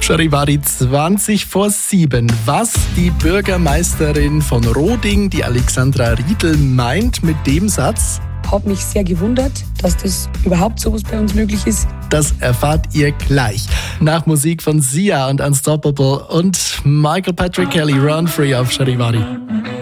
Charivari 7:20. Was die Bürgermeisterin von Roding, die Alexandra Riedl, meint mit dem Satz? Habe mich sehr gewundert, dass das überhaupt sowas bei uns möglich ist. Das erfahrt ihr gleich. Nach Musik von Sia und Unstoppable und Michael Patrick Kelly, Run Free auf Charivari.